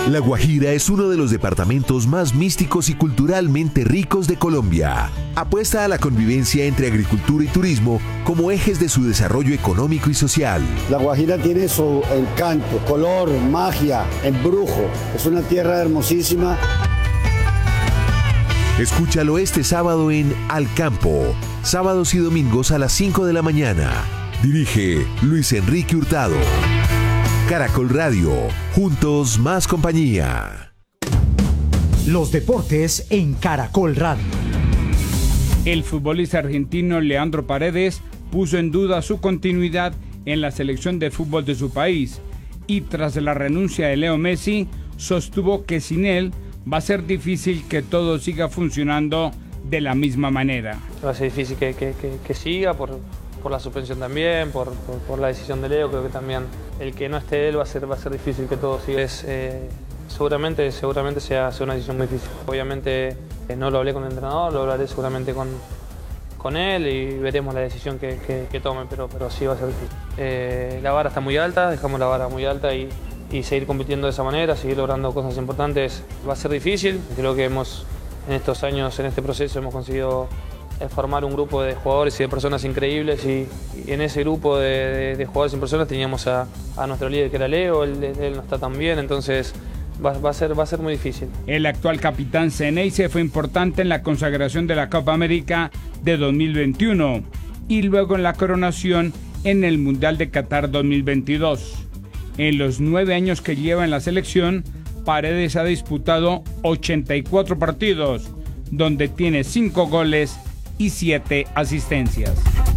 La Guajira es uno de los departamentos más místicos y culturalmente ricos de Colombia. Apuesta a la convivencia entre agricultura y turismo como ejes de su desarrollo económico y social. La Guajira tiene su encanto, color, magia, embrujo. Es una tierra hermosísima. Escúchalo este sábado en Al Campo, sábados y domingos a las 5 de la mañana. Dirige Luis Enrique Hurtado. Caracol Radio, juntos más compañía. Los deportes en Caracol Radio. El futbolista argentino Leandro Paredes puso en duda su continuidad en la selección de fútbol de su país y tras la renuncia de Leo Messi, sostuvo que sin él va a ser difícil que todo siga funcionando de la misma manera. Va a ser difícil que siga por la suspensión también, por la decisión de Leo. Creo que también el que no esté él va a ser difícil que todo siga. Seguramente sea una decisión muy difícil. Obviamente no lo hablé con el entrenador, lo hablaré seguramente con él y veremos la decisión que tome, pero sí va a ser difícil. La vara está muy alta, dejamos la vara muy alta y seguir compitiendo de esa manera, seguir logrando cosas importantes va a ser difícil. Creo que en estos años, en este proceso, hemos conseguido formar un grupo de jugadores y de personas increíbles y en ese grupo de jugadores y personas teníamos a nuestro líder que era Leo, él no está tan bien, entonces va a ser muy difícil. El actual capitán Ceneice fue importante en la consagración de la Copa América de 2021 y luego en la coronación en el Mundial de Qatar 2022. En los 9 años que lleva en la selección, Paredes ha disputado 84 partidos, donde tiene 5 goles y 7 asistencias.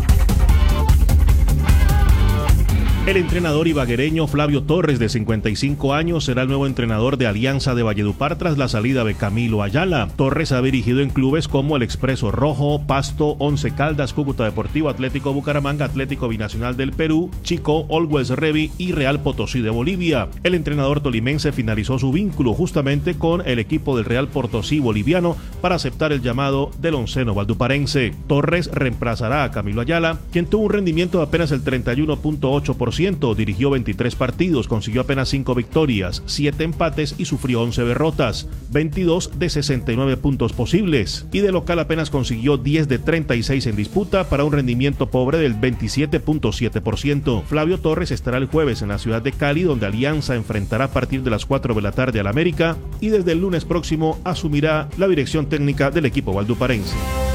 El entrenador ibaguereño Flavio Torres, de 55 años, será el nuevo entrenador de Alianza de Valledupar tras la salida de Camilo Ayala. Torres ha dirigido en clubes como el Expreso Rojo, Pasto, Once Caldas, Cúcuta Deportivo, Atlético Bucaramanga, Atlético Binacional del Perú, Chico, Always Ready y Real Potosí de Bolivia. El entrenador tolimense finalizó su vínculo justamente con el equipo del Real Potosí boliviano para aceptar el llamado del onceno valduparense. Torres reemplazará a Camilo Ayala, quien tuvo un rendimiento de apenas el 31.8%. Dirigió 23 partidos, consiguió apenas 5 victorias, 7 empates y sufrió 11 derrotas, 22 de 69 puntos posibles. Y de local apenas consiguió 10 de 36 en disputa para un rendimiento pobre del 27.7%. Flavio Torres estará el jueves en la ciudad de Cali, donde Alianza enfrentará a partir de las 4 de la tarde al América y desde el lunes próximo asumirá la dirección técnica del equipo valduparense.